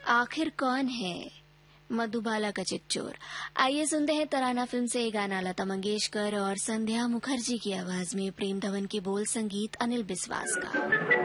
आखिर कौन है मधुबाला का चितचोर। आइए सुनते हैं तराना फिल्म से ये गाना, लता मंगेशकर और संध्या मुखर्जी की आवाज में, प्रेम धवन के बोल, संगीत अनिल बिस्वास का।